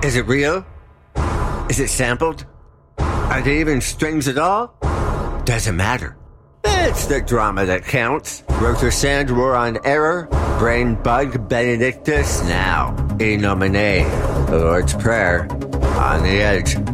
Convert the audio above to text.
Is it real? Is it sampled? Are there even strings at all? Doesn't matter. It's the drama that counts. Rother Sand, Roar on Error, Brain Bug Benedictus now. E nomine, the Lord's Prayer, on the edge.